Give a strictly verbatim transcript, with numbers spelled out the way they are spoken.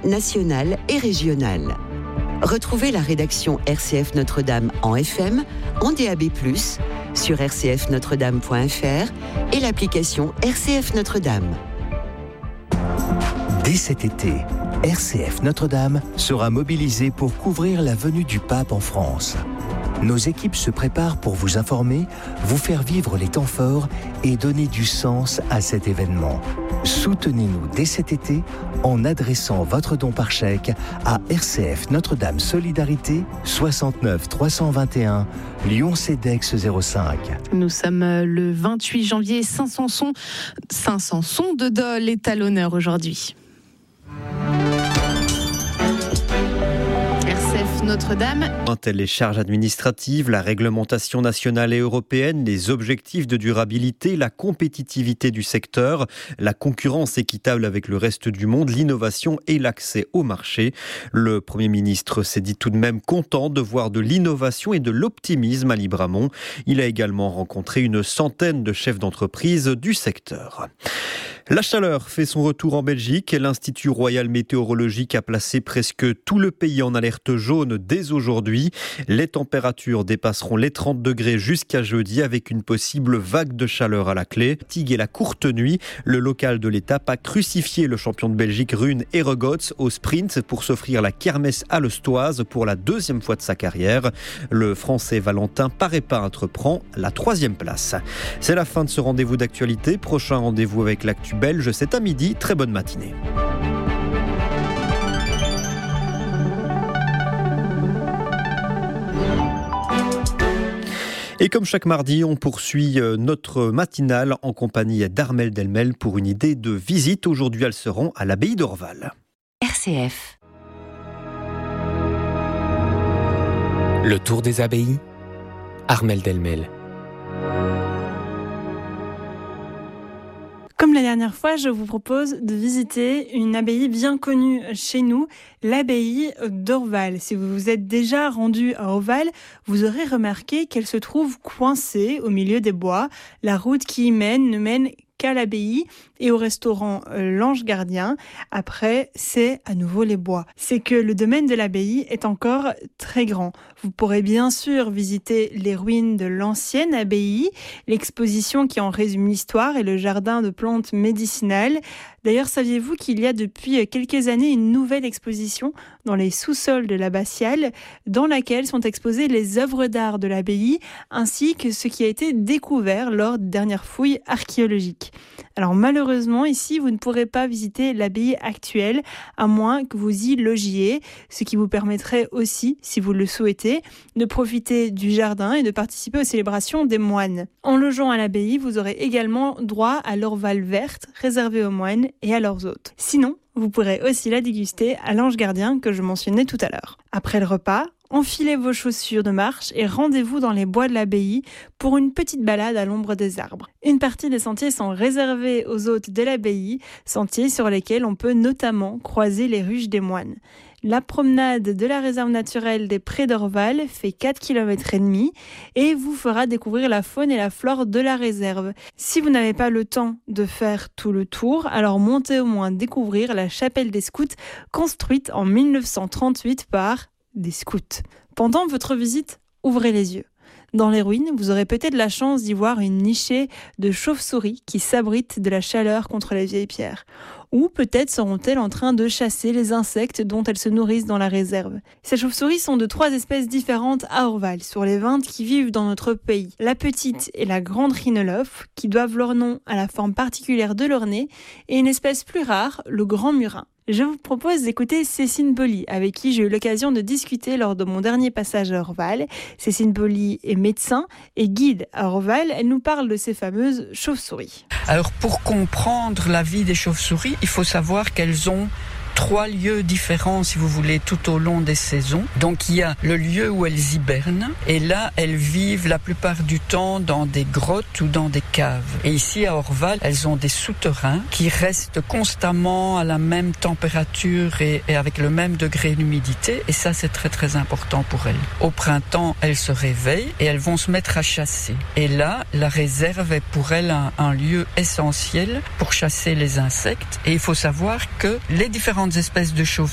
nationales et régionales. Retrouvez la rédaction R C F Notre-Dame en F M, en D A B plus, sur r c f notre dame point f r et l'application R C F Notre-Dame. Dès cet été, R C F Notre-Dame sera mobilisée pour couvrir la venue du pape en France. Nos équipes se préparent pour vous informer, vous faire vivre les temps forts et donner du sens à cet événement. Soutenez-nous dès cet été en adressant votre don par chèque à R C F Notre-Dame Solidarité soixante-neuf trois cent vingt et un Lyon-Cedex zéro cinq. Nous sommes le vingt-huit janvier, cinq cents sons, cinq cents sons de Dole est à l'honneur aujourd'hui. Notre-Dame. Les charges administratives, la réglementation nationale et européenne, les objectifs de durabilité, la compétitivité du secteur, la concurrence équitable avec le reste du monde, l'innovation et l'accès au marché. Le Premier ministre s'est dit tout de même content de voir de l'innovation et de l'optimisme à Libramont. Il a également rencontré une centaine de chefs d'entreprise du secteur. La chaleur fait son retour en Belgique. L'Institut Royal Météorologique a placé presque tout le pays en alerte jaune dès aujourd'hui. Les températures dépasseront les trente degrés jusqu'à jeudi avec une possible vague de chaleur à la clé. Tigue et la courte nuit, le local de l'étape a crucifié le champion de Belgique Rune Herogots au sprint pour s'offrir la kermesse à l'Ostoise pour la deuxième fois de sa carrière. Le Français Valentin Paré-Peintre prend la troisième place. C'est la fin de ce rendez-vous d'actualité. Prochain rendez-vous avec l'actu belge, c'est à midi. Très bonne matinée. Et comme chaque mardi, on poursuit notre matinale en compagnie d'Armelle Delmel pour une idée de visite. Aujourd'hui, elles seront à l'abbaye d'Orval. R C F. Le tour des abbayes, Armelle Delmel. Comme la dernière fois, je vous propose de visiter une abbaye bien connue chez nous, l'abbaye d'Orval. Si vous vous êtes déjà rendu à Orval, vous aurez remarqué qu'elle se trouve coincée au milieu des bois. La route qui y mène ne mène qu'à l'abbaye et au restaurant L'Ange Gardien. Après, c'est à nouveau les bois. C'est que le domaine de l'abbaye est encore très grand. Vous pourrez bien sûr visiter les ruines de l'ancienne abbaye, l'exposition qui en résume l'histoire et le jardin de plantes médicinales. D'ailleurs, saviez-vous qu'il y a depuis quelques années une nouvelle exposition dans les sous-sols de l'abbatiale dans laquelle sont exposées les œuvres d'art de l'abbaye ainsi que ce qui a été découvert lors des dernières fouilles archéologiques. Alors malheureusement, ici, vous ne pourrez pas visiter l'abbaye actuelle à moins que vous y logiez, ce qui vous permettrait aussi, si vous le souhaitez, de profiter du jardin et de participer aux célébrations des moines. En logeant à l'abbaye, vous aurez également droit à l'orval verte réservée aux moines et à leurs hôtes. Sinon, vous pourrez aussi la déguster à l'Ange Gardien que je mentionnais tout à l'heure. Après le repas, enfilez vos chaussures de marche et rendez-vous dans les bois de l'abbaye pour une petite balade à l'ombre des arbres. Une partie des sentiers sont réservés aux hôtes de l'abbaye, sentiers sur lesquels on peut notamment croiser les ruches des moines. La promenade de la réserve naturelle des Prés d'Orval fait quatre kilomètres et demi et vous fera découvrir la faune et la flore de la réserve. Si vous n'avez pas le temps de faire tout le tour, alors montez au moins découvrir la chapelle des scouts construite en mille neuf cent trente-huit par des scouts. Pendant votre visite, ouvrez les yeux. Dans les ruines, vous aurez peut-être la chance d'y voir une nichée de chauves-souris qui s'abritent de la chaleur contre les vieilles pierres. Ou peut-être seront-elles en train de chasser les insectes dont elles se nourrissent dans la réserve. Ces chauves-souris sont de trois espèces différentes à Orval, sur les vingt qui vivent dans notre pays. La petite et la grande rhinolophe, qui doivent leur nom à la forme particulière de leur nez, et une espèce plus rare, le grand murin. Je vous propose d'écouter Cécine Bolly, avec qui j'ai eu l'occasion de discuter lors de mon dernier passage à Orval. Cécine Bolly est médecin et guide à Orval. Elle nous parle de ces fameuses chauves-souris. Alors, pour comprendre la vie des chauves-souris, il faut savoir qu'elles ont trois lieux différents, si vous voulez, tout au long des saisons. Donc il y a le lieu où elles hibernent, et là elles vivent la plupart du temps dans des grottes ou dans des caves. Et ici à Orval, elles ont des souterrains qui restent constamment à la même température et, et avec le même degré d'humidité, et ça c'est très très important pour elles. Au printemps, elles se réveillent et elles vont se mettre à chasser. Et là, la réserve est pour elles un, un lieu essentiel pour chasser les insectes. Et il faut savoir que les différentes espèces de chauves